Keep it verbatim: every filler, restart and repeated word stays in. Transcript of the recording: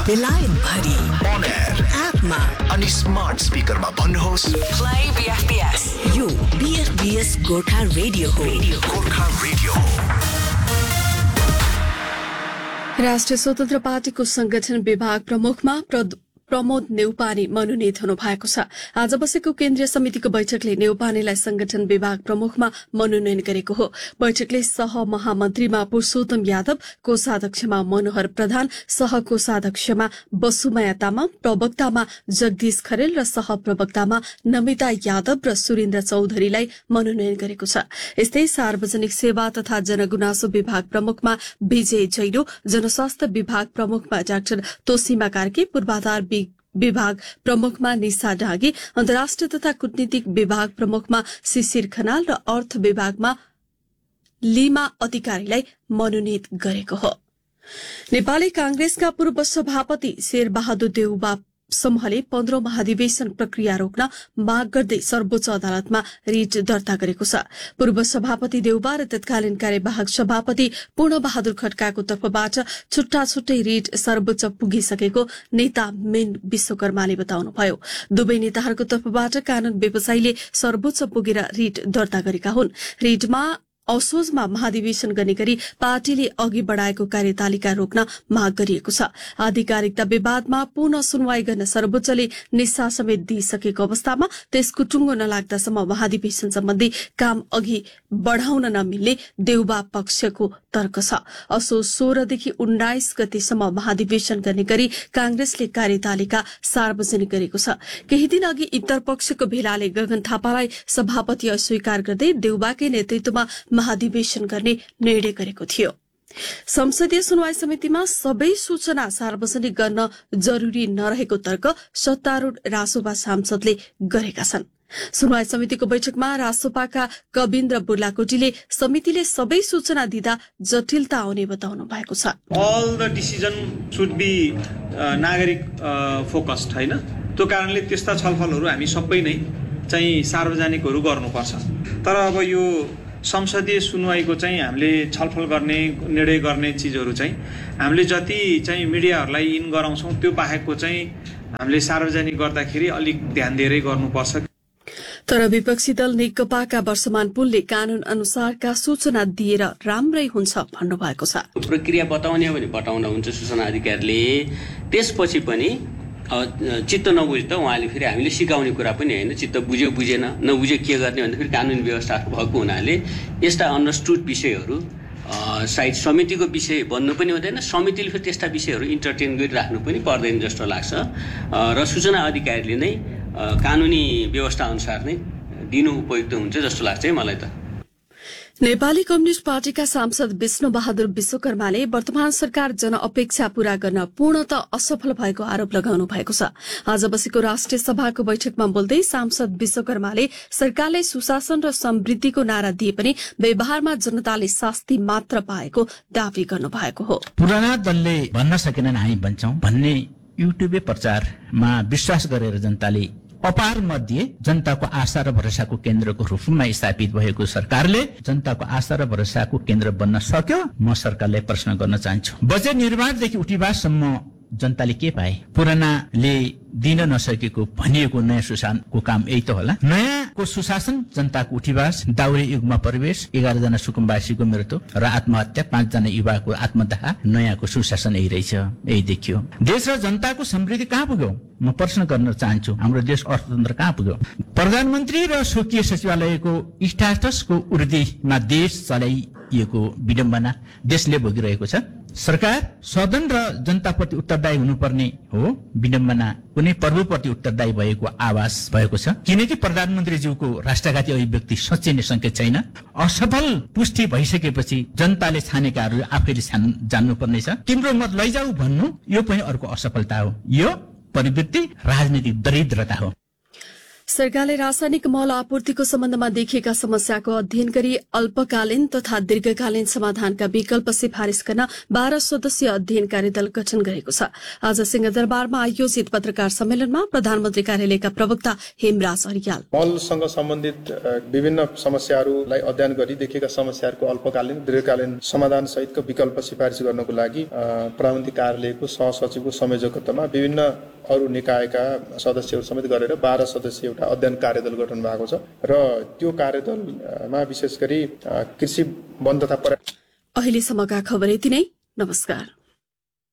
बेलायत भरि on air एपमा अनि स्मार्ट स्पिकरमा भन्नुहोस् प्ले बीएफपीएस। यो बीएफपीएस गोर्खा रेडियो हो। गोर्खा रेडियो हो। राष्ट्रिय स्वतन्त्र पार्टीको संगठन विभाग प्रमुखमा प्रमोद नेउपाने मनोनित हुनु भएको छ। आज बसेको केन्द्रीय समितिको बैठकले नेउपानेलाई संगठन विभाग प्रमुखमा मनोनयन गरेको हो। बैठकले सह महामन्त्रीमा पुरुषोत्तम यादव, कोषाध्यक्षमा मनोहर प्रधान, सह कोषाध्यक्षमा बसुमाया तामाङ, प्रवक्तामा जगदीश खरेल र सह प्रवक्तामा नमिता यादव र सुरेन्द्र चौधरीलाई मनोनयन गरेको छ। यस्तै सार्वजनिक सेवा तथा जनगुनासो विभाग प्रमुखमा विजय जैलो, जनस्वास्थ्य विभाग प्रमुखमा डाक्टर तोसीमा कार्की, पूर्वाधार विभाग प्रमुखमा निशा डाँगे, अन्तर्राष्ट्रिय तथा कूटनीतिक विभाग प्रमुखमा शिशिर खनाल र अर्थ विभागमा लीमा अधिकारीलाई मनोनित गरेको हो। नेपाली कांग्रेसका पूर्व सभापति शेरबहादुर देउबा समूहले पन्ध्रौं महाधिवेशन प्रक्रिया रोक्न माग गर्दै सर्वोच्च अदालतमा रिट दर्ता गरेको छ। पूर्व सभापति देउबा र तत्कालीन कार्यवाहक सभापति पूर्ण बहादुर खड्काको तर्फबाट छुट्टा छुट्टै रिट सर्वोच्च पुगिसकेको नेता मेन विश्वकर्माले बताउनुभयो। दुवै नेताहरूको तर्फबाट कानून व्यवसायीले सर्वोच्च पुगेर रिट दर्ता गरेका हुन्। रिटमा असोजमा महाधिवेशन गर्ने गरी पार्टीले अघि बढ़ाएको कार्यतालिका रोक्न माग गरिएको छ। आधिकारिकता विवादमा पुनः सुनवाई गर्न सर्वोच्चले निशा समेत दिइसकेको अवस्थामा त्यसको टुङ्गो नलाग्दासम्म महाधिवेशन सम्बन्धी काम अघि बढ़ाउन नमिल्ने देउबा पक्षको तर्क छ। असोज सोह्रदेखि उन्नाइस गतेसम्म महाधिवेशन गर्ने गरी कांग्रेसले कार्यतालिका सार्वजनिक गरेको छ। केही दिन अघि इतर पक्षको भेलाले गगन थापालाई सभापति अस्वीकार गर्दै देउबाकै नेतृत्वमा महाधिवेशन गर्ने निर्णय गरेको थियो। संसदीय सुनवाई समितिमा सबै सूचना सार्वजनिक गर्न जरूरी नरहेको तर्क सत्तारूढ़ रासोपा सांसदले गरेका छन्। सुनवाई समितिको बैठकमा रासोपाका कविन्द्र बुर्लाकोटीले समितिले सबै सूचना दिँदा जटिलता आउने बताउनु भएको छ। All the decision should be uh, नागरिक फोकस्ड uh, हैन। त्यो कारणले त्यस्ता छलफलहरू हामी सबै नै चाहिँ सार्वजनिकहरू गर्नुपर्छ। तर अब यो संसदीय सुनवाईको चाहिँ हामीले छलफल गर्ने निर्णय गर्ने चीजहरू चाहिँ हामीले जति चाहिँ मिडियाहरूलाई इन गराउँछौं त्यो बाहेकको चाहिँ हामीले सार्वजनिक गर्दाखेरि अलिक ध्यान दिएरै गर्नुपर्छ। तर विपक्षी दल नेकपाका वर्षमान पुलले कानून अनुसारका सूचना दिएर राम्रै हुन्छ भन्नुभएको छ। प्रक्रिया बताउने हो भने बताउन हुन्छ सूचना अधिकारीले, त्यसपछि पनि चित्त नबुझ्दा उहाँले फेरि हामीले सिकाउने कुरा पनि होइन। चित्त बुझ्यो बुझेन नबुझ्यो के गर्ने भन्दा फेरि कानुन व्यवस्था भएको हुनाले यस्ता अन्डरस्टुड विषयहरू सायद समितिको विषय बन्नु पनि हुँदैन। समितिले फेरि त्यस्ता विषयहरू इन्टरटेन गरिराख्नु पनि पर्दैन जस्तो लाग्छ र सूचना अधिकारीले नै कानुनी व्यवस्था अनुसार नै दिनु उपयुक्त हुन्छ जस्तो लाग्छ है मलाई त। नेपाली कम्युनिष्ट पार्टीका सांसद विष्णु बहादुर विश्वकर्माले वर्तमान सरकार जनअपेक्षा पूरा गर्न पूर्णतः असफल भएको आरोप लगाउनु भएको छ। आज बसेको राष्ट्रिय सभाको बैठकमा बोल्दै सांसद विश्वकर्माले सरकारले सुशासन र समृद्धिको नारा दिए पनि व्यवहारमा जनताले शास्ति मात्र पाएको दावी गर्नु भएको हो। पुराना दलले भन्न सकेनन् हामी बन्छौं भन्ने युट्युब प्रचारमा विश्वास गरेर जनताले अपार मध्ये जनताको आशा र भरोसाको केन्द्रको रूपमा स्थापित भएको सरकारले जनताको आशा र भरोसाको केन्द्र बन्न सक्यो? म सरकारलाई प्रश्न गर्न चाहन्छु। बजेट निर्माणदेखि उठिवाससम्म जनताले के पाए? पुरानाले दिन नसकेको भनिएको नयाँ सुशासनको काम यही त होला। नयाँको सुशासन, जनताको उठिवास, दाउरे युगमा प्रवेश, एघार जना सुकुम्बासीको मृत्यु र आत्महत्या, पाँचजना युवाको आत्मदाह, नयाँको सुशासन यही रहेछ, यही देखियो। देश र जनताको समृद्धि कहाँ पुग्यो? म प्रश्न गर्न चाहन्छु, हाम्रो देश अर्थतन्त्र कहाँ पुग्यो? प्रधानमन्त्री र स्वकीय सचिवालयको स्ट्याटसको उर्दीमा देश चलाइएको विडम्बना देशले भोगिरहेको छ। सरकार सदन र जनताप्रति उत्तरदायी हुनुपर्ने हो, विडम्बना कुनै प्रभुप्रति उत्तरदायी भएको आवाज भएको छ। किनकि प्रधानमन्त्रीज्यूको राष्ट्रघाती अभिव्यक्ति साँच्चै नै संकेत छैन। असफल पुष्टि भइसकेपछि जनताले छानेकाहरू आफैले जान्नुपर्नेछ। तिम्रो मत लैजाऊ भन्नु यो पनि अर्को असफलता हो। यो प्रवृत्ति राजनीतिक दरिद्रता हो। सरकारले रासायनिक मल आपूर्तिको सम्बन्धमा देखिएका समस्याको अध्ययन गरी अल्पकालीन तथा दीर्घकालीन समाधानका विकल्प सिफारिश गर्न बाह्र सदस्यीय अध्ययन कार्यदल गठन गरेको छ। आज सिंहदरबारमा आयोजित पत्रकार सम्मेलनमा प्रधानमन्त्री कार्यालयका प्रवक्ता हेमराज अर्याल मलसँग सम्बन्धित विभिन्न समस्याहरूलाई अध्ययन गरी देखिएका समस्याहरूको अल्पकालीन दीर्घकालीन समाधान सहितको विकल्प सिफारिश गर्नको लागि प्रधानमन्त्री कार्यालयको सहसचिवको संयोजकत्वमा विभिन्न अरू निकायका सदस्यहरू समेत गरेर बाह्र सदस्यीय एउटा अध्ययन कार्यदल गठन भएको छ र त्यो कार्यदलमा विशेष गरी कृषि वन तथा पर्यावरण। अहिलेसम्मका खबर यति नै। नमस्कार।